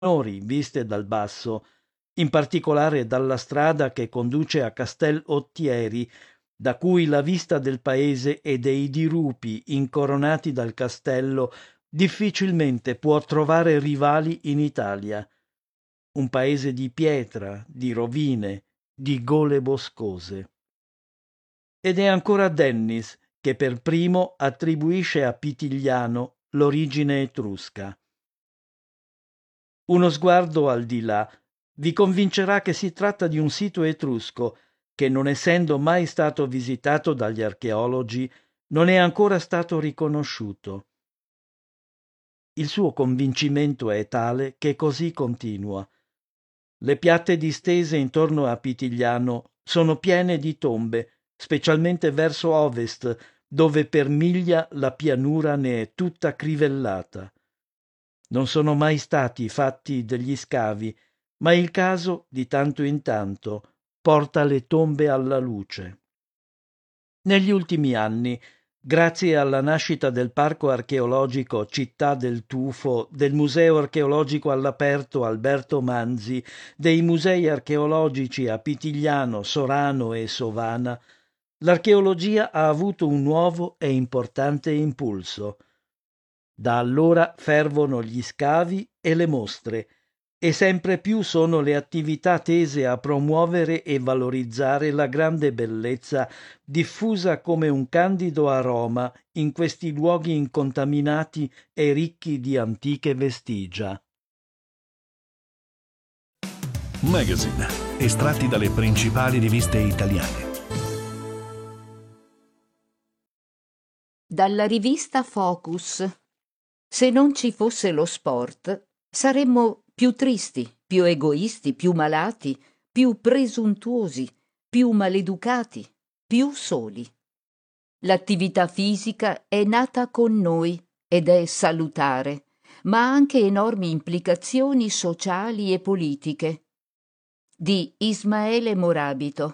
minori viste dal basso, in particolare dalla strada che conduce a Castel Ottieri, da cui la vista del paese e dei dirupi incoronati dal castello difficilmente può trovare rivali in Italia. Un paese di pietra, di rovine, di gole boscose. Ed è ancora Dennis che per primo attribuisce a Pitigliano l'origine etrusca. Uno sguardo al di là vi convincerà che si tratta di un sito etrusco che, non essendo mai stato visitato dagli archeologi, non è ancora stato riconosciuto. Il suo convincimento è tale che così continua. Le piatte distese intorno a Pitigliano sono piene di tombe, specialmente verso ovest, dove per miglia la pianura ne è tutta crivellata. Non sono mai stati fatti degli scavi, ma il caso, di tanto in tanto, porta le tombe alla luce. Negli ultimi anni, grazie alla nascita del Parco archeologico Città del Tufo, del Museo archeologico all'aperto Alberto Manzi, dei musei archeologici a Pitigliano, Sorano e Sovana, l'archeologia ha avuto un nuovo e importante impulso. Da allora fervono gli scavi e le mostre, e sempre più sono le attività tese a promuovere e valorizzare la grande bellezza diffusa come un candido aroma in questi luoghi incontaminati e ricchi di antiche vestigia. Magazine, estratti dalle principali riviste italiane. Dalla rivista Focus. Se non ci fosse lo sport, saremmo più tristi, più egoisti, più malati, più presuntuosi, più maleducati, più soli. L'attività fisica è nata con noi ed è salutare, ma ha anche enormi implicazioni sociali e politiche. Di Ismaele Morabito.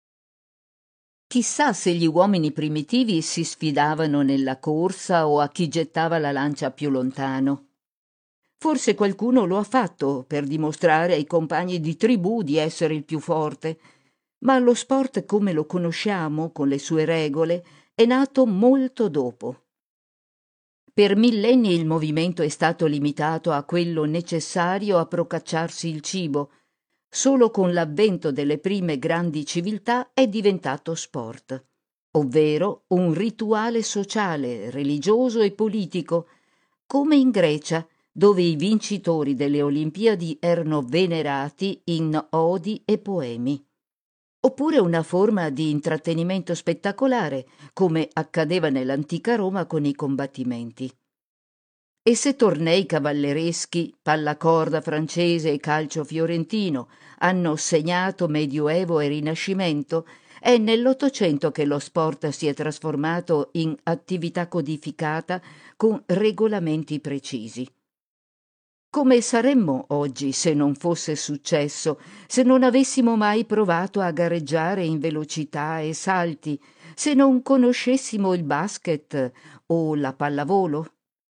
Chissà se gli uomini primitivi si sfidavano nella corsa o a chi gettava la lancia più lontano. Forse qualcuno lo ha fatto per dimostrare ai compagni di tribù di essere il più forte, ma lo sport come lo conosciamo, con le sue regole, è nato molto dopo. Per millenni il movimento è stato limitato a quello necessario a procacciarsi il cibo. Solo con l'avvento delle prime grandi civiltà è diventato sport, ovvero un rituale sociale, religioso e politico, come in Grecia, dove i vincitori delle Olimpiadi erano venerati in odi e poemi. Oppure una forma di intrattenimento spettacolare, come accadeva nell'antica Roma con i combattimenti. E se tornei cavallereschi, pallacorda francese e calcio fiorentino hanno segnato Medioevo e Rinascimento, è nell'Ottocento che lo sport si è trasformato in attività codificata con regolamenti precisi. Come saremmo oggi se non fosse successo, se non avessimo mai provato a gareggiare in velocità e salti, se non conoscessimo il basket o la pallavolo?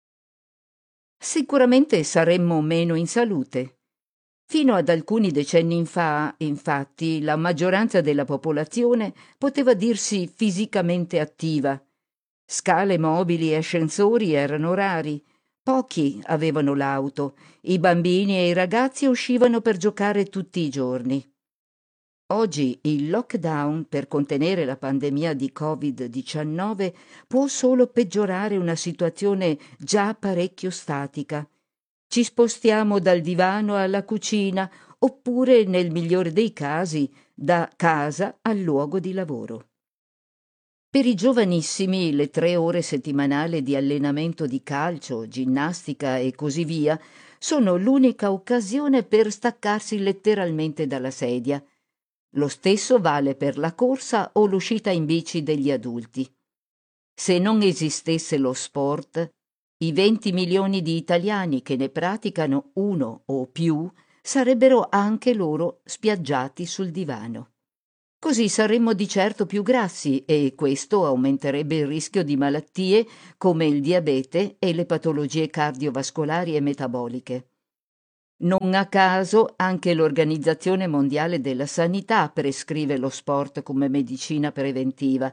Sicuramente saremmo meno in salute. Fino ad alcuni decenni fa, infatti, la maggioranza della popolazione poteva dirsi fisicamente attiva. Scale mobili e ascensori erano rari, pochi avevano l'auto, i bambini e i ragazzi uscivano per giocare tutti i giorni. Oggi il lockdown per contenere la pandemia di Covid-19 può solo peggiorare una situazione già parecchio statica. Ci spostiamo dal divano alla cucina oppure, nel migliore dei casi, da casa al luogo di lavoro. Per i giovanissimi le 3 ore settimanali di allenamento di calcio, ginnastica e così via sono l'unica occasione per staccarsi letteralmente dalla sedia. Lo stesso vale per la corsa o l'uscita in bici degli adulti. Se non esistesse lo sport, i 20 milioni di italiani che ne praticano uno o più sarebbero anche loro spiaggiati sul divano. Così saremmo di certo più grassi e questo aumenterebbe il rischio di malattie come il diabete e le patologie cardiovascolari e metaboliche. Non a caso anche l'Organizzazione Mondiale della Sanità prescrive lo sport come medicina preventiva.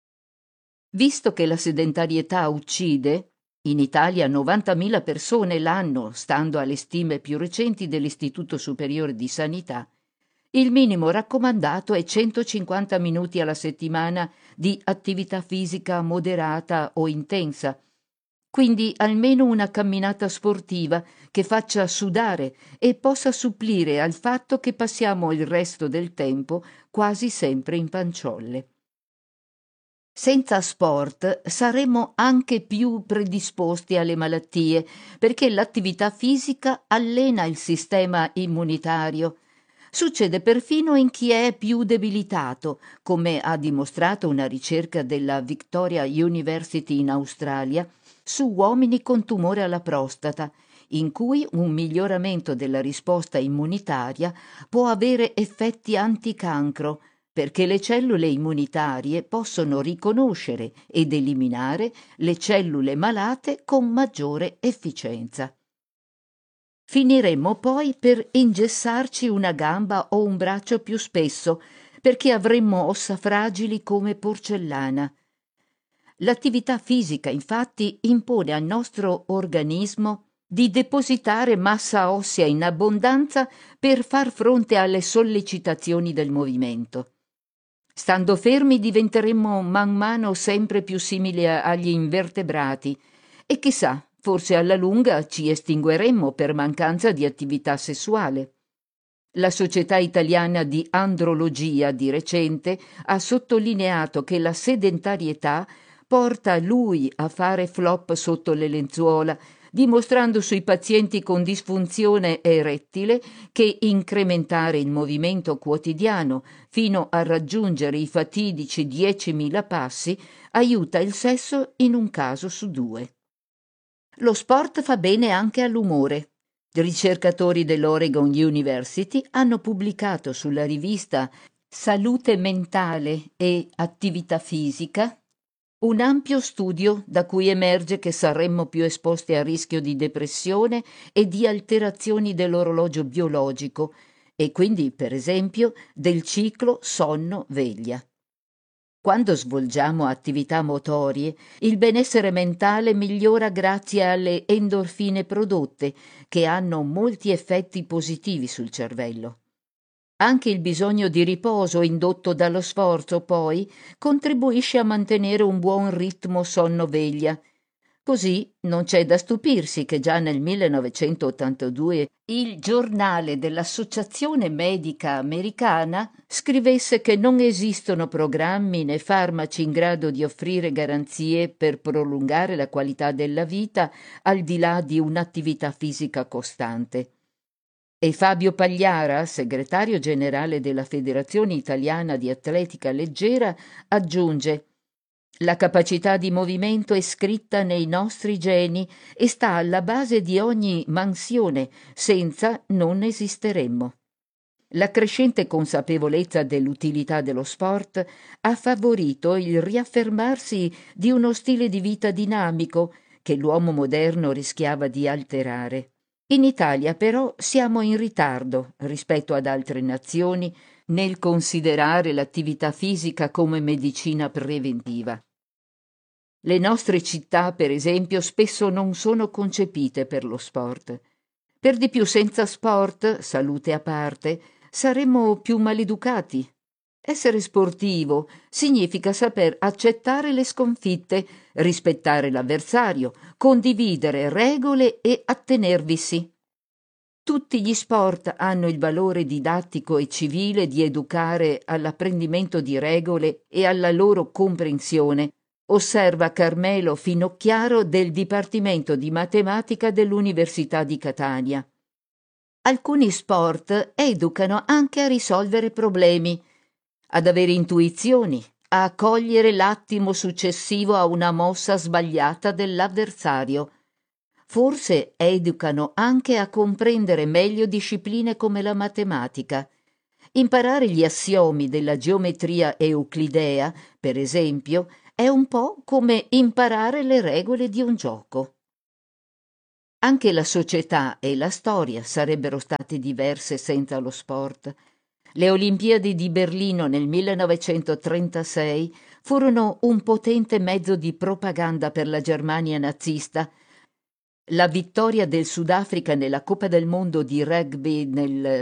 Visto che la sedentarietà uccide, in Italia 90.000 persone l'anno, stando alle stime più recenti dell'Istituto Superiore di Sanità, il minimo raccomandato è 150 minuti alla settimana di attività fisica moderata o intensa, quindi almeno una camminata sportiva che faccia sudare e possa supplire al fatto che passiamo il resto del tempo quasi sempre in panciolle. Senza sport saremmo anche più predisposti alle malattie, perché l'attività fisica allena il sistema immunitario. Succede perfino in chi è più debilitato, come ha dimostrato una ricerca della Victoria University in Australia su uomini con tumore alla prostata, in cui un miglioramento della risposta immunitaria può avere effetti anticancro, perché le cellule immunitarie possono riconoscere ed eliminare le cellule malate con maggiore efficienza. Finiremmo poi per ingessarci una gamba o un braccio più spesso, perché avremmo ossa fragili come porcellana. L'attività fisica, infatti, impone al nostro organismo di depositare massa ossea in abbondanza per far fronte alle sollecitazioni del movimento. Stando fermi diventeremmo man mano sempre più simili agli invertebrati e chissà, forse alla lunga ci estingueremmo per mancanza di attività sessuale. La Società Italiana di Andrologia di recente ha sottolineato che la sedentarietà porta lui a fare flop sotto le lenzuola, dimostrando sui pazienti con disfunzione erettile che incrementare il movimento quotidiano fino a raggiungere i fatidici 10.000 passi aiuta il sesso in un caso su 2. Lo sport fa bene anche all'umore. Ricercatori dell'Oregon University hanno pubblicato sulla rivista Salute mentale e attività fisica un ampio studio da cui emerge che saremmo più esposti a rischio di depressione e di alterazioni dell'orologio biologico e quindi, per esempio, del ciclo sonno-veglia. Quando svolgiamo attività motorie, il benessere mentale migliora grazie alle endorfine prodotte, che hanno molti effetti positivi sul cervello. Anche il bisogno di riposo indotto dallo sforzo, poi, contribuisce a mantenere un buon ritmo sonno-veglia. Così non c'è da stupirsi che già nel 1982 il giornale dell'Associazione Medica Americana scrivesse che non esistono programmi né farmaci in grado di offrire garanzie per prolungare la qualità della vita al di là di un'attività fisica costante. E Fabio Pagliara, segretario generale della Federazione Italiana di Atletica Leggera, aggiunge: la capacità di movimento è scritta nei nostri geni e sta alla base di ogni mansione, senza non esisteremmo. La crescente consapevolezza dell'utilità dello sport ha favorito il riaffermarsi di uno stile di vita dinamico che l'uomo moderno rischiava di alterare. In Italia però siamo in ritardo rispetto ad altre nazioni nel considerare l'attività fisica come medicina preventiva. Le nostre città, per esempio, spesso non sono concepite per lo sport. Per di più, senza sport, salute a parte, saremmo più maleducati. Essere sportivo significa saper accettare le sconfitte, rispettare l'avversario, condividere regole e attenervisi. Tutti gli sport hanno il valore didattico e civile di educare all'apprendimento di regole e alla loro comprensione, osserva Carmelo Finocchiaro del Dipartimento di Matematica dell'Università di Catania. Alcuni sport educano anche a risolvere problemi, ad avere intuizioni, a cogliere l'attimo successivo a una mossa sbagliata dell'avversario. Forse educano anche a comprendere meglio discipline come la matematica. Imparare gli assiomi della geometria euclidea, per esempio, è un po' come imparare le regole di un gioco. Anche la società e la storia sarebbero state diverse senza lo sport. Le Olimpiadi di Berlino nel 1936 furono un potente mezzo di propaganda per la Germania nazista. La vittoria del Sudafrica nella Coppa del Mondo di rugby nel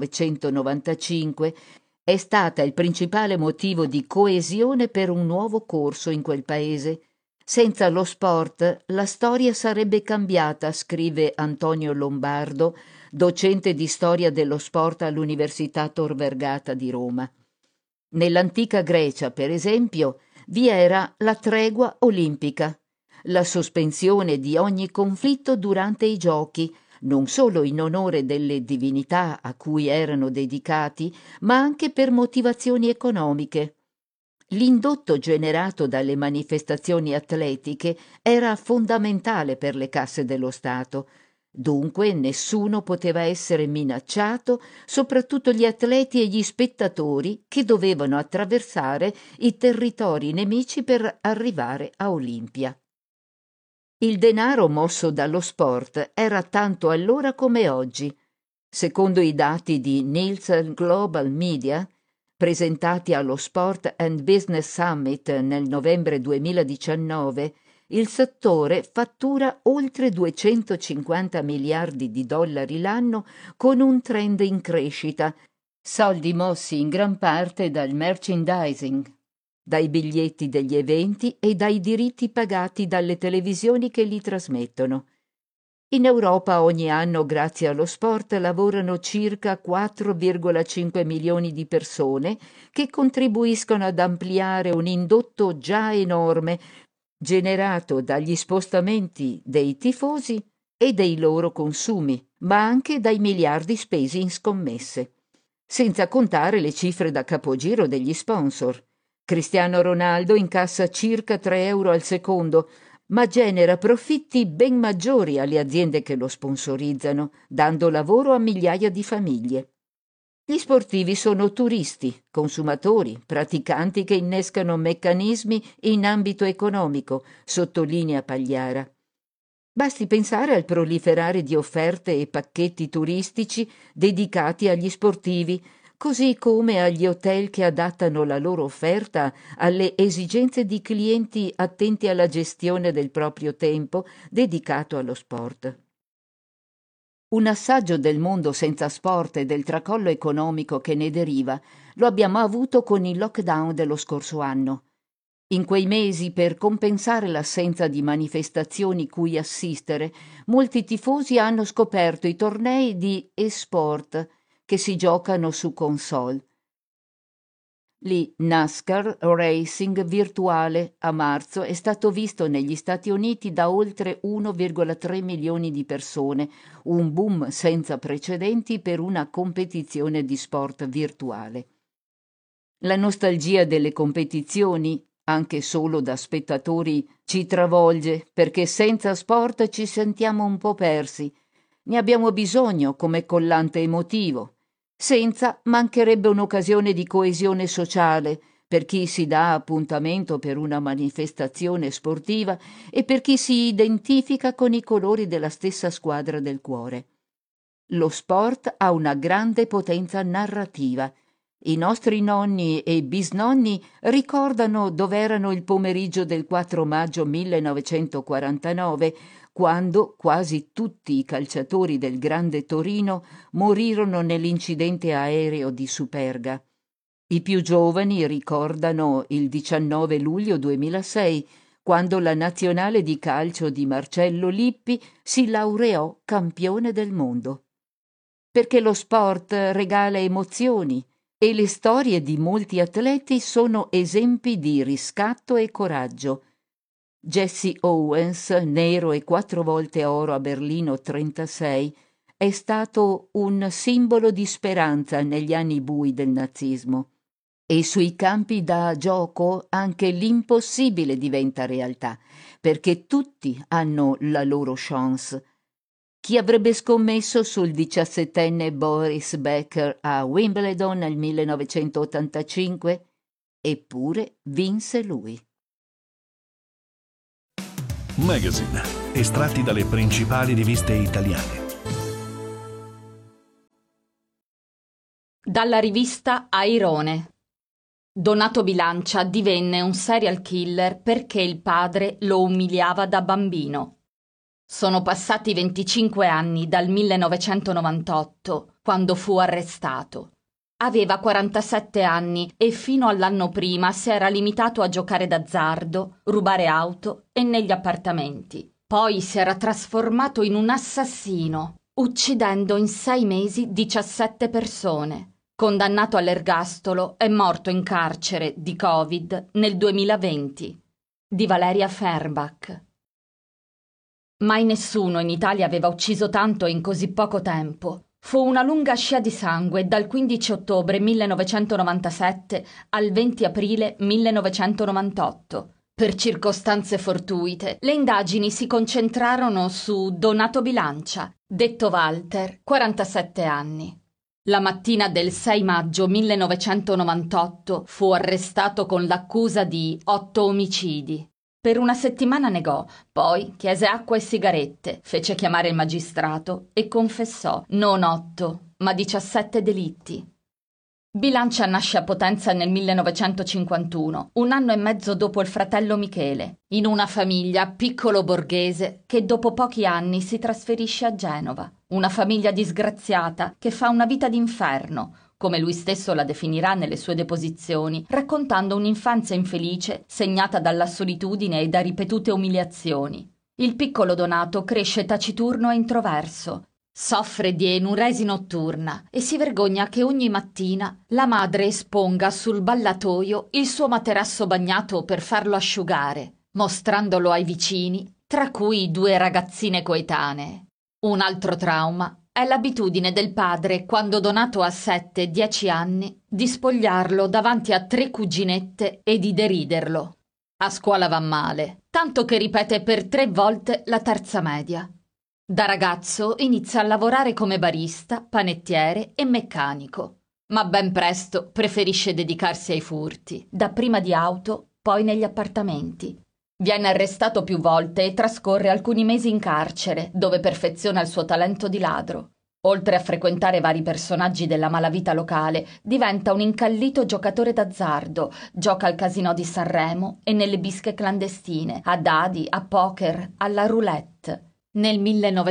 1995 è stata il principale motivo di coesione per un nuovo corso in quel paese. Senza lo sport la storia sarebbe cambiata, scrive Antonio Lombardo, docente di storia dello sport all'Università Tor Vergata di Roma. Nell'antica Grecia, per esempio, vi era la tregua olimpica, la sospensione di ogni conflitto durante i giochi, non solo in onore delle divinità a cui erano dedicati, ma anche per motivazioni economiche. L'indotto generato dalle manifestazioni atletiche era fondamentale per le casse dello Stato. Dunque nessuno poteva essere minacciato, soprattutto gli atleti e gli spettatori che dovevano attraversare i territori nemici per arrivare a Olimpia. Il denaro mosso dallo sport era tanto allora come oggi. Secondo i dati di Nielsen Global Media, presentati allo Sport and Business Summit nel novembre 2019, il settore fattura oltre 250 miliardi di dollari l'anno con un trend in crescita, soldi mossi in gran parte dal merchandising, dai biglietti degli eventi e dai diritti pagati dalle televisioni che li trasmettono. In Europa ogni anno, grazie allo sport, lavorano circa 4,5 milioni di persone che contribuiscono ad ampliare un indotto già enorme, generato dagli spostamenti dei tifosi e dei loro consumi, ma anche dai miliardi spesi in scommesse. Senza contare le cifre da capogiro degli sponsor. Cristiano Ronaldo incassa circa 3 euro al secondo, ma genera profitti ben maggiori alle aziende che lo sponsorizzano, dando lavoro a migliaia di famiglie. Gli sportivi sono turisti, consumatori, praticanti che innescano meccanismi in ambito economico, sottolinea Pagliara. Basti pensare al proliferare di offerte e pacchetti turistici dedicati agli sportivi, così come agli hotel che adattano la loro offerta alle esigenze di clienti attenti alla gestione del proprio tempo dedicato allo sport. Un assaggio del mondo senza sport e del tracollo economico che ne deriva lo abbiamo avuto con il lockdown dello scorso anno. In quei mesi, per compensare l'assenza di manifestazioni cui assistere, molti tifosi hanno scoperto i tornei di e-sport che si giocano su console. Lì NASCAR Racing virtuale a marzo è stato visto negli Stati Uniti da oltre 1,3 milioni di persone, un boom senza precedenti per una competizione di sport virtuale. La nostalgia delle competizioni, anche solo da spettatori, ci travolge perché senza sport ci sentiamo un po' persi. Ne abbiamo bisogno come collante emotivo. Senza mancherebbe un'occasione di coesione sociale per chi si dà appuntamento per una manifestazione sportiva e per chi si identifica con i colori della stessa squadra del cuore. Lo sport ha una grande potenza narrativa. I nostri nonni e bisnonni ricordano dov'erano il pomeriggio del 4 maggio 1949, quando quasi tutti i calciatori del Grande Torino morirono nell'incidente aereo di Superga. I più giovani ricordano il 19 luglio 2006, quando la nazionale di calcio di Marcello Lippi si laureò campione del mondo. Perché lo sport regala emozioni e le storie di molti atleti sono esempi di riscatto e coraggio. Jesse Owens, nero e 4 volte oro a Berlino 36, è stato un simbolo di speranza negli anni bui del nazismo. E sui campi da gioco anche l'impossibile diventa realtà, perché tutti hanno la loro chance. Chi avrebbe scommesso sul 17enne Boris Becker a Wimbledon nel 1985? Eppure vinse lui. Magazine, estratti dalle principali riviste italiane. Dalla rivista Airone. Donato Bilancia divenne un serial killer perché il padre lo umiliava da bambino. Sono passati 25 anni dal 1998, quando fu arrestato. Aveva 47 anni e fino all'anno prima si era limitato a giocare d'azzardo, rubare auto e negli appartamenti. Poi si era trasformato in un assassino, uccidendo in 6 mesi 17 persone. Condannato all'ergastolo, è morto in carcere di Covid nel 2020. Di Valeria Fernbach. Mai nessuno in Italia aveva ucciso tanto in così poco tempo. Fu una lunga scia di sangue dal 15 ottobre 1997 al 20 aprile 1998. Per circostanze fortuite, le indagini si concentrarono su Donato Bilancia, detto Walter, 47 anni. La mattina del 6 maggio 1998 fu arrestato con l'accusa di 8 omicidi. Per una settimana negò, poi chiese acqua e sigarette, fece chiamare il magistrato e confessò non 8, ma 17 delitti. Bilancia nasce a Potenza nel 1951, un anno e mezzo dopo il fratello Michele, in una famiglia piccolo borghese che dopo pochi anni si trasferisce a Genova. Una famiglia disgraziata che fa una vita d'inferno, come lui stesso la definirà nelle sue deposizioni, raccontando un'infanzia infelice segnata dalla solitudine e da ripetute umiliazioni. Il piccolo Donato cresce taciturno e introverso, soffre di enuresi notturna e si vergogna che ogni mattina la madre esponga sul ballatoio il suo materasso bagnato per farlo asciugare, mostrandolo ai vicini, tra cui 2 ragazzine coetanee. Un altro trauma è l'abitudine del padre, quando Donato ha 7-10 anni, di spogliarlo davanti a 3 cuginette e di deriderlo. A scuola va male, tanto che ripete per 3 volte la terza media. Da ragazzo inizia a lavorare come barista, panettiere e meccanico, ma ben presto preferisce dedicarsi ai furti, dapprima di auto, poi negli appartamenti. Viene arrestato più volte e trascorre alcuni mesi in carcere, dove perfeziona il suo talento di ladro. Oltre a frequentare vari personaggi della malavita locale, diventa un incallito giocatore d'azzardo, gioca al casinò di Sanremo e nelle bische clandestine, a dadi, a poker, alla roulette. Nel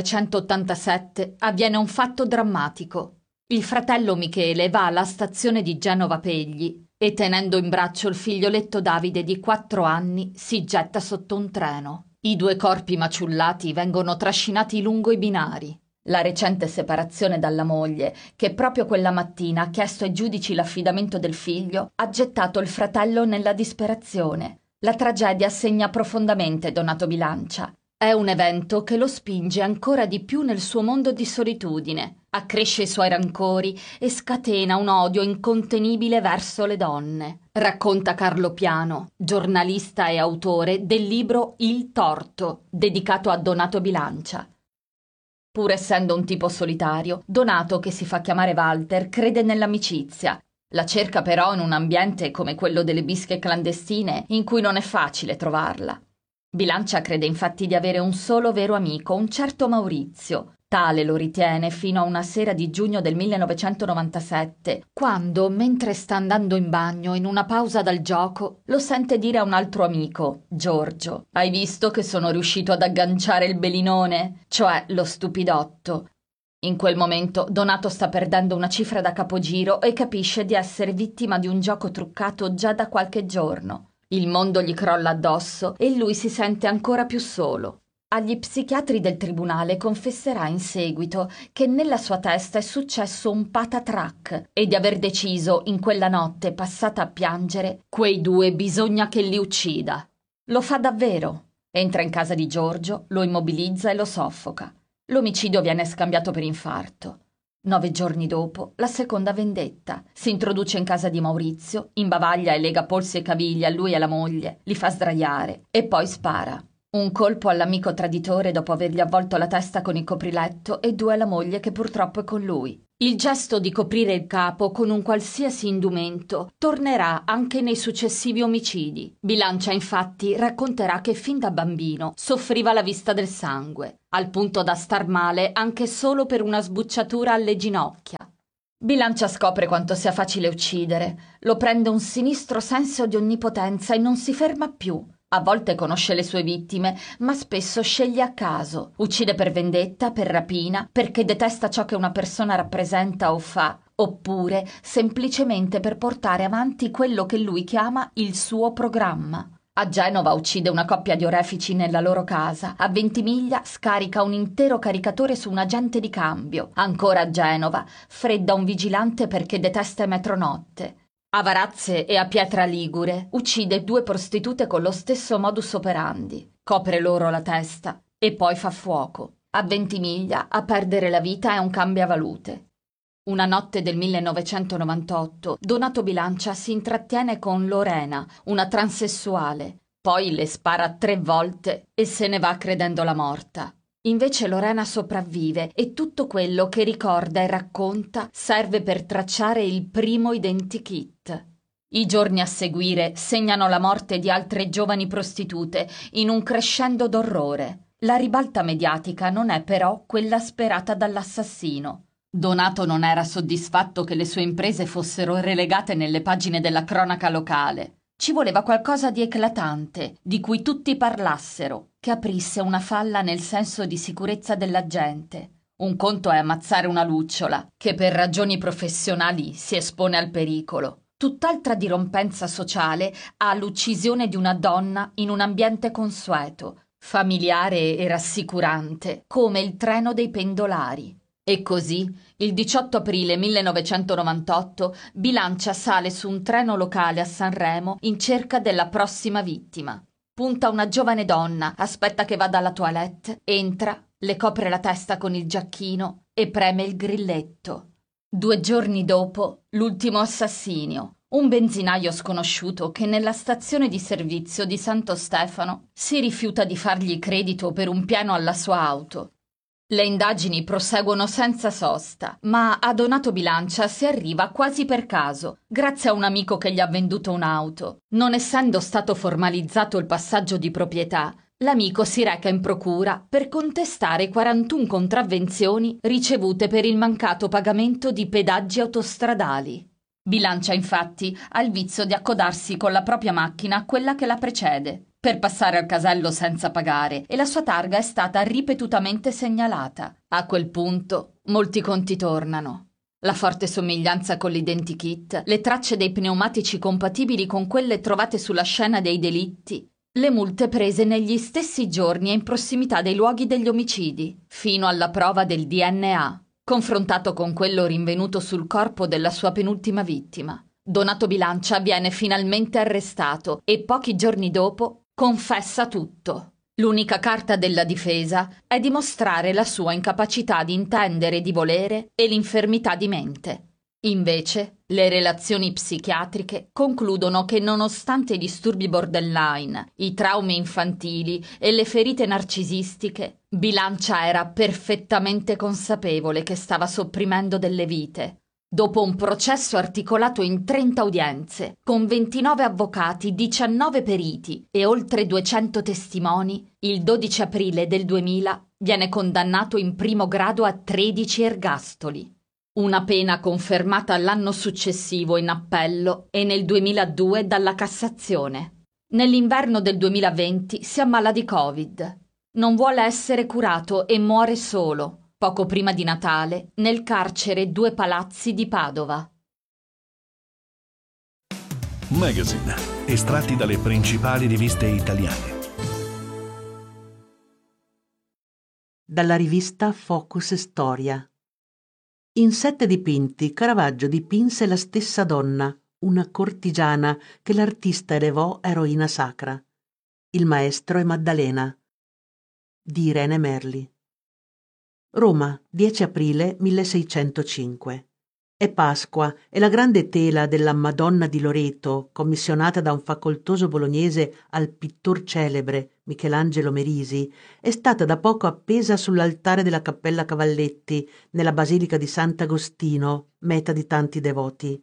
1987 avviene un fatto drammatico. Il fratello Michele va alla stazione di Genova Pegli e, tenendo in braccio il figlioletto Davide di 4 anni, si getta sotto un treno. I 2 corpi maciullati vengono trascinati lungo i binari. La recente separazione dalla moglie, che proprio quella mattina ha chiesto ai giudici l'affidamento del figlio, ha gettato il fratello nella disperazione. La tragedia segna profondamente Donato Bilancia. È un evento che lo spinge ancora di più nel suo mondo di solitudine, accresce i suoi rancori e scatena un odio incontenibile verso le donne. Racconta Carlo Piano, giornalista e autore del libro Il torto, dedicato a Donato Bilancia. Pur essendo un tipo solitario, Donato, che si fa chiamare Walter, crede nell'amicizia. La cerca però in un ambiente come quello delle bische clandestine, in cui non è facile trovarla. Bilancia crede infatti di avere un solo vero amico, un certo Maurizio. Tale lo ritiene fino a una sera di giugno del 1997, quando, mentre sta andando in bagno in una pausa dal gioco, lo sente dire a un altro amico, Giorgio: «Hai visto che sono riuscito ad agganciare il belinone?» Cioè lo stupidotto. In quel momento Donato sta perdendo una cifra da capogiro e capisce di essere vittima di un gioco truccato già da qualche giorno. Il mondo gli crolla addosso e lui si sente ancora più solo. Agli psichiatri del tribunale confesserà in seguito che nella sua testa è successo un patatrac e di aver deciso, in quella notte passata a piangere, quei 2 bisogna che li uccida. Lo fa davvero. Entra in casa di Giorgio, lo immobilizza e lo soffoca. L'omicidio viene scambiato per infarto. 9 giorni dopo, la seconda vendetta. Si introduce in casa di Maurizio, imbavaglia e lega polsi e caviglie a lui e alla moglie, li fa sdraiare e poi spara. Un colpo all'amico traditore dopo avergli avvolto la testa con il copriletto e 2 alla moglie che purtroppo è con lui. Il gesto di coprire il capo con un qualsiasi indumento tornerà anche nei successivi omicidi. Bilancia infatti racconterà che fin da bambino soffriva la vista del sangue, al punto da star male anche solo per una sbucciatura alle ginocchia. Bilancia scopre quanto sia facile uccidere, lo prende un sinistro senso di onnipotenza e non si ferma più. A volte conosce le sue vittime, ma spesso sceglie a caso. Uccide per vendetta, per rapina, perché detesta ciò che una persona rappresenta o fa, oppure semplicemente per portare avanti quello che lui chiama il suo programma. A Genova uccide una coppia di orefici nella loro casa. A Ventimiglia scarica un intero caricatore su un agente di cambio. Ancora a Genova fredda un vigilante perché detesta i metronotte. A Varazze e a Pietra Ligure uccide 2 prostitute con lo stesso modus operandi. Copre loro la testa e poi fa fuoco. A Ventimiglia a perdere la vita è un cambiavalute. Una notte del 1998 Donato Bilancia si intrattiene con Lorena, una transessuale. Poi le spara 3 volte e se ne va credendola morta. Invece Lorena sopravvive e tutto quello che ricorda e racconta serve per tracciare il primo identikit. I giorni a seguire segnano la morte di altre giovani prostitute in un crescendo d'orrore. La ribalta mediatica non è però quella sperata dall'assassino. Donato non era soddisfatto che le sue imprese fossero relegate nelle pagine della cronaca locale. Ci voleva qualcosa di eclatante, di cui tutti parlassero, che aprisse una falla nel senso di sicurezza della gente. Un conto è ammazzare una lucciola, che per ragioni professionali si espone al pericolo. Tutt'altra dirompenza sociale ha l'uccisione di una donna in un ambiente consueto, familiare e rassicurante, come il treno dei pendolari. E così, il 18 aprile 1998, Bilancia sale su un treno locale a Sanremo in cerca della prossima vittima. Punta una giovane donna, aspetta che vada alla toilette, entra, le copre la testa con il giacchino e preme il grilletto. 2 giorni dopo, l'ultimo assassinio. Un benzinaio sconosciuto che nella stazione di servizio di Santo Stefano si rifiuta di fargli credito per un pieno alla sua auto. Le indagini proseguono senza sosta, ma a Donato Bilancia si arriva quasi per caso, grazie a un amico che gli ha venduto un'auto. Non essendo stato formalizzato il passaggio di proprietà, l'amico si reca in procura per contestare 41 contravvenzioni ricevute per il mancato pagamento di pedaggi autostradali. Bilancia, infatti, ha il vizio di accodarsi con la propria macchina a quella che la precede, per passare al casello senza pagare, e la sua targa è stata ripetutamente segnalata. A quel punto molti conti tornano. La forte somiglianza con l'identikit, le tracce dei pneumatici compatibili con quelle trovate sulla scena dei delitti, le multe prese negli stessi giorni e in prossimità dei luoghi degli omicidi, fino alla prova del DNA, confrontato con quello rinvenuto sul corpo della sua penultima vittima. Donato Bilancia viene finalmente arrestato e pochi giorni dopo confessa tutto. L'unica carta della difesa è dimostrare la sua incapacità di intendere e di volere e l'infermità di mente. Invece, le relazioni psichiatriche concludono che nonostante i disturbi borderline, i traumi infantili e le ferite narcisistiche, Bilancia era perfettamente consapevole che stava sopprimendo delle vite. Dopo un processo articolato in 30 udienze, con 29 avvocati, 19 periti e oltre 200 testimoni, il 12 aprile del 2000 viene condannato in primo grado a 13 ergastoli. Una pena confermata l'anno successivo in appello e nel 2002 dalla Cassazione. Nell'inverno del 2020 si ammala di Covid. Non vuole essere curato e muore solo, poco prima di Natale, nel carcere 2 Palazzi di Padova. Magazine, estratti dalle principali riviste italiane. Dalla rivista Focus Storia. In 7 dipinti Caravaggio dipinse la stessa donna, una cortigiana che l'artista elevò eroina sacra. Il maestro è Maddalena, di Irene Merli. Roma, 10 aprile 1605. È Pasqua e la grande tela della Madonna di Loreto, commissionata da un facoltoso bolognese al pittor celebre Michelangelo Merisi, è stata da poco appesa sull'altare della Cappella Cavalletti, nella Basilica di Sant'Agostino, meta di tanti devoti.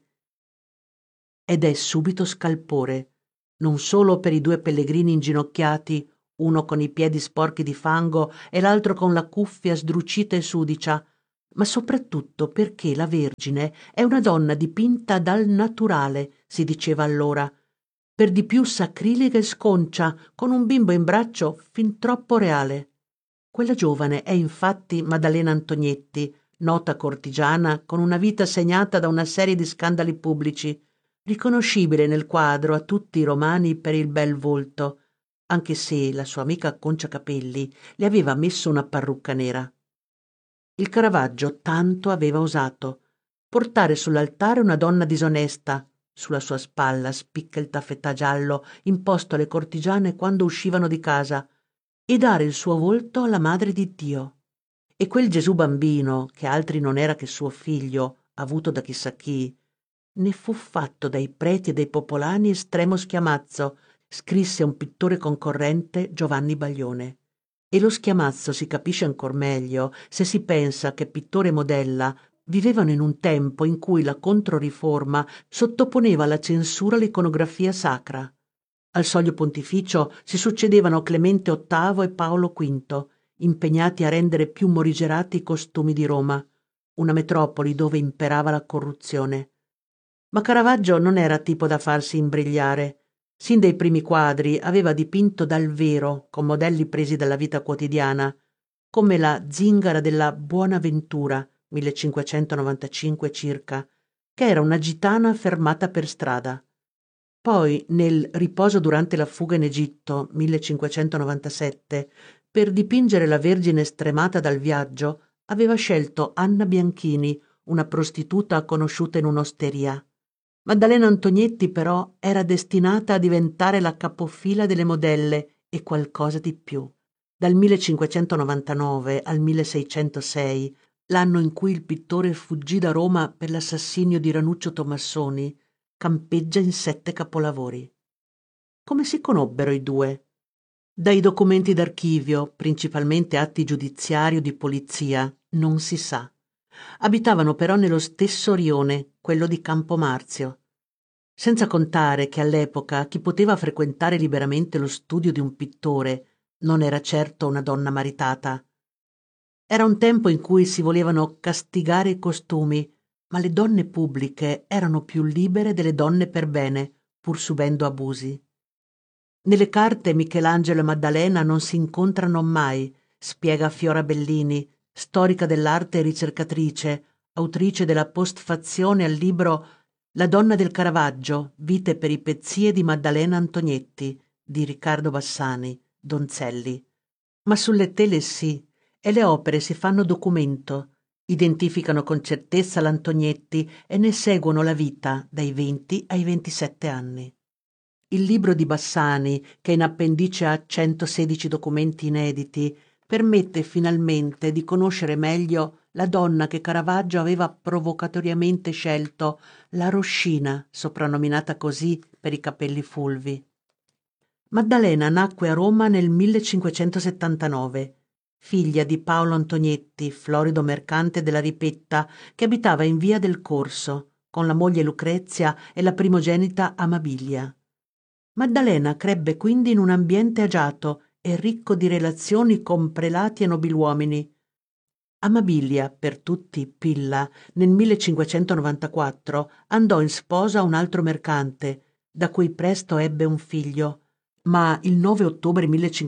Ed è subito scalpore, non solo per i due pellegrini inginocchiati, uno con i piedi sporchi di fango e l'altro con la cuffia sdrucita e sudicia, ma soprattutto perché la Vergine è una donna dipinta dal naturale, si diceva allora, per di più sacrilega e sconcia, con un bimbo in braccio fin troppo reale. Quella giovane è infatti Maddalena Antognetti, nota cortigiana con una vita segnata da una serie di scandali pubblici, riconoscibile nel quadro a tutti i romani per il bel volto, anche se la sua amica Concia Capelli le aveva messo una parrucca nera. Il Caravaggio tanto aveva osato: portare sull'altare una donna disonesta, sulla sua spalla spicca il taffetà giallo imposto alle cortigiane quando uscivano di casa, e dare il suo volto alla Madre di Dio. E quel Gesù bambino, che altri non era che suo figlio, avuto da chissà chi, ne fu fatto dai preti e dai popolani estremo schiamazzo, scrisse un pittore concorrente, Giovanni Baglione. E lo schiamazzo si capisce ancor meglio se si pensa che pittore e modella vivevano in un tempo in cui la Controriforma sottoponeva alla censura l'iconografia sacra. Al Soglio Pontificio si succedevano Clemente VIII e Paolo V, impegnati a rendere più morigerati i costumi di Roma, una metropoli dove imperava la corruzione. Ma Caravaggio non era tipo da farsi imbrigliare. Sin dai primi quadri aveva dipinto dal vero, con modelli presi dalla vita quotidiana, come la Zingara della Buonaventura, 1595 circa, che era una gitana fermata per strada. Poi, nel Riposo durante la fuga in Egitto, 1597, per dipingere la Vergine stremata dal viaggio, aveva scelto Anna Bianchini, una prostituta conosciuta in un'osteria. Maddalena Antognetti però era destinata a diventare la capofila delle modelle e qualcosa di più. Dal 1599 al 1606, l'anno in cui il pittore fuggì da Roma per l'assassinio di Ranuccio Tomassoni, campeggia in 7 capolavori. Come si conobbero i due? Dai documenti d'archivio, principalmente atti giudiziari o di polizia, non si sa. Abitavano però nello stesso rione, quello di Campomarzio. Senza contare che all'epoca chi poteva frequentare liberamente lo studio di un pittore non era certo una donna maritata. Era un tempo in cui si volevano castigare i costumi, ma le donne pubbliche erano più libere delle donne per bene, pur subendo abusi. Nelle carte Michelangelo e Maddalena non si incontrano mai, spiega Fiora Bellini, storica dell'arte e ricercatrice, autrice della postfazione al libro La donna del Caravaggio, vite e peripezie di Maddalena Antognetti, di Riccardo Bassani, Donzelli. Ma sulle tele sì, e le opere si fanno documento, identificano con certezza l'Antognetti e ne seguono la vita dai 20 ai 27 anni. Il libro di Bassani, che in appendice ha 116 documenti inediti, permette finalmente di conoscere meglio la donna che Caravaggio aveva provocatoriamente scelto, la Roscina, soprannominata così per i capelli fulvi. Maddalena nacque a Roma nel 1579, figlia di Paolo Antognetti, florido mercante della Ripetta, che abitava in via del Corso, con la moglie Lucrezia e la primogenita Amabilia. Maddalena crebbe quindi in un ambiente agiato e ricco di relazioni con prelati e nobiluomini. Amabilia, per tutti Pilla, nel 1594 andò in sposa a un altro mercante, da cui presto ebbe un figlio, ma il 9 ottobre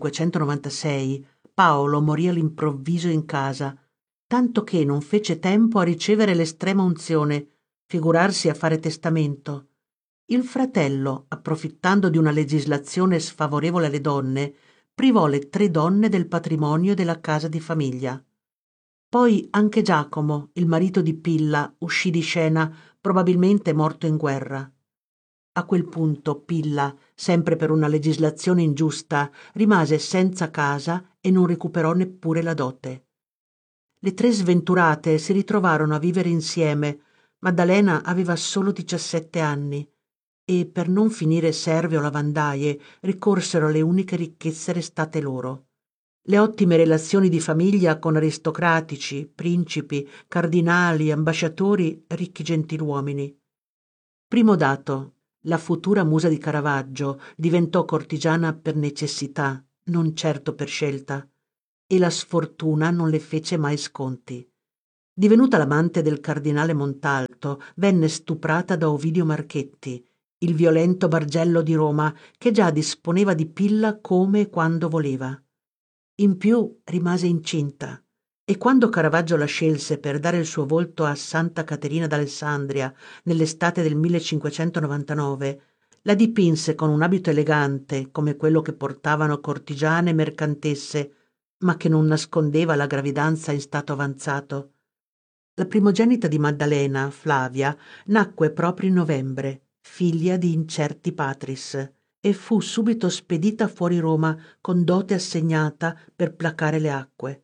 1596 Paolo morì all'improvviso in casa, tanto che non fece tempo a ricevere l'estrema unzione, figurarsi a fare testamento. Il fratello, approfittando di una legislazione sfavorevole alle donne, privò le 3 donne del patrimonio della casa di famiglia. Poi anche Giacomo, il marito di Pilla, uscì di scena, probabilmente morto in guerra. A quel punto Pilla, sempre per una legislazione ingiusta, rimase senza casa e non recuperò neppure la dote. Le 3 sventurate si ritrovarono a vivere insieme, Maddalena aveva solo 17 anni e per non finire serve o lavandaie ricorsero alle uniche ricchezze restate loro. Le ottime relazioni di famiglia con aristocratici, principi, cardinali, ambasciatori, ricchi gentiluomini. Primo dato: la futura musa di Caravaggio diventò cortigiana per necessità, non certo per scelta, e la sfortuna non le fece mai sconti. Divenuta l'amante del cardinale Montalto, venne stuprata da Ovidio Marchetti, il violento Bargello di Roma, che già disponeva di Pilla come e quando voleva. In più rimase incinta, e quando Caravaggio la scelse per dare il suo volto a Santa Caterina d'Alessandria nell'estate del 1599, la dipinse con un abito elegante come quello che portavano cortigiane e mercantesse, ma che non nascondeva la gravidanza in stato avanzato. La primogenita di Maddalena, Flavia, nacque proprio in novembre, figlia di incerti patris, e fu subito spedita fuori Roma con dote assegnata per placare le acque.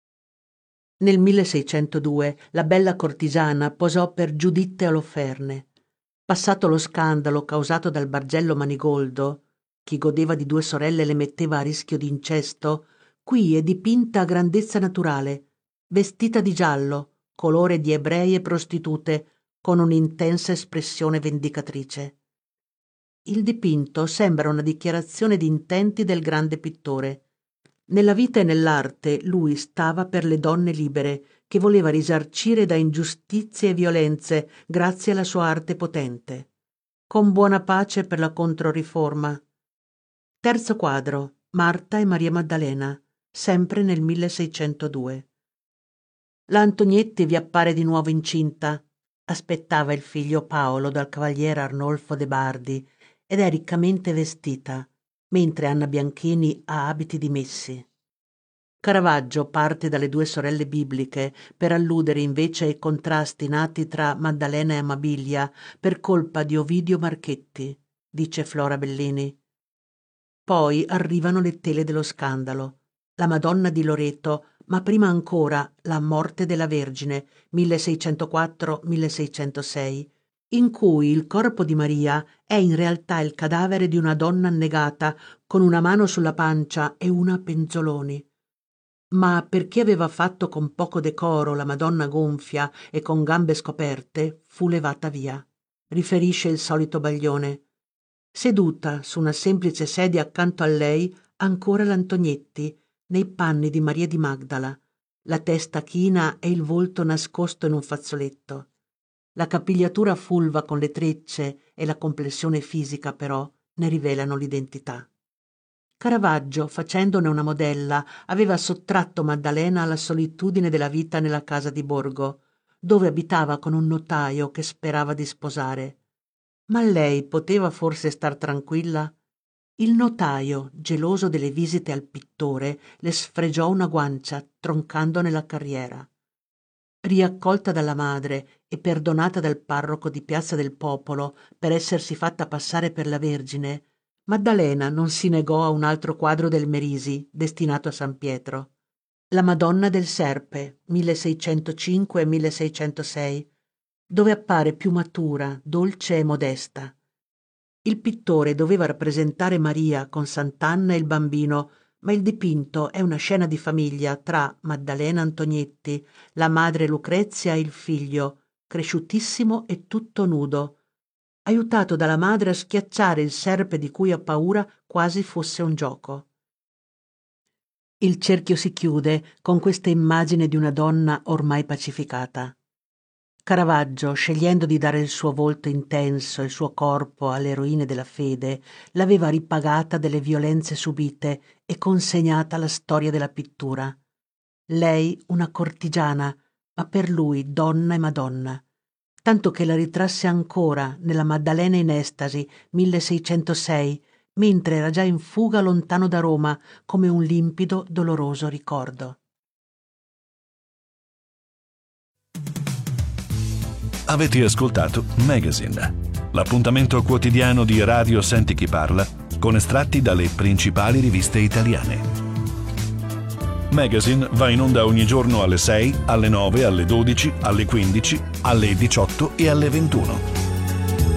Nel 1602 la bella cortigiana posò per Giuditte Oloferne. Passato lo scandalo causato dal Bargello Manigoldo, chi godeva di 2 sorelle le metteva a rischio di incesto, qui è dipinta a grandezza naturale, vestita di giallo, colore di ebrei e prostitute, con un'intensa espressione vendicatrice. Il dipinto sembra una dichiarazione di intenti del grande pittore. Nella vita e nell'arte lui stava per le donne libere, che voleva risarcire da ingiustizie e violenze grazie alla sua arte potente. Con buona pace per la Controriforma. Terzo quadro: Marta e Maria Maddalena, sempre nel 1602. La Antonietti vi appare di nuovo incinta. Aspettava il figlio Paolo dal cavaliere Arnolfo de Bardi ed è riccamente vestita, mentre Anna Bianchini ha abiti dimessi. Caravaggio parte dalle 2 sorelle bibliche per alludere invece ai contrasti nati tra Maddalena e Amabilia per colpa di Ovidio Marchetti, dice Flora Bellini. Poi arrivano le tele dello scandalo, la Madonna di Loreto, ma prima ancora la Morte della Vergine, 1604-1606, in cui il corpo di Maria è in realtà il cadavere di una donna annegata con una mano sulla pancia e una a penzoloni. Ma perché aveva fatto con poco decoro la Madonna gonfia e con gambe scoperte, fu levata via, riferisce il solito Baglione. Seduta su una semplice sedia accanto a lei ancora l'Antonietti, nei panni di Maria di Magdala, la testa china e il volto nascosto in un fazzoletto. La capigliatura fulva con le trecce e la complessione fisica, però, ne rivelano l'identità. Caravaggio, facendone una modella, aveva sottratto Maddalena alla solitudine della vita nella casa di borgo, dove abitava con un notaio che sperava di sposare. Ma lei poteva forse star tranquilla? Il notaio, geloso delle visite al pittore, le sfregiò una guancia, troncandone la carriera. Riaccolta dalla madre e perdonata dal parroco di Piazza del Popolo per essersi fatta passare per la Vergine, Maddalena non si negò a un altro quadro del Merisi, destinato a San Pietro. La Madonna del Serpe, 1605-1606, dove appare più matura, dolce e modesta. Il pittore doveva rappresentare Maria con Sant'Anna e il bambino, ma il dipinto è una scena di famiglia tra Maddalena Antonietti, la madre Lucrezia e il figlio, cresciutissimo e tutto nudo, aiutato dalla madre a schiacciare il serpe di cui ha paura quasi fosse un gioco. Il cerchio si chiude con questa immagine di una donna ormai pacificata. Caravaggio, scegliendo di dare il suo volto intenso e il suo corpo alle eroine della fede, l'aveva ripagata delle violenze subite e consegnata alla storia della pittura. Lei una cortigiana, ma per lui donna e Madonna, tanto che la ritrasse ancora nella Maddalena in estasi, 1606, mentre era già in fuga lontano da Roma come un limpido, doloroso ricordo. Avete ascoltato Magazine, l'appuntamento quotidiano di Radio Senti Chi Parla con estratti dalle principali riviste italiane. Magazine va in onda ogni giorno alle 6, alle 9, alle 12, alle 15, alle 18 e alle 21.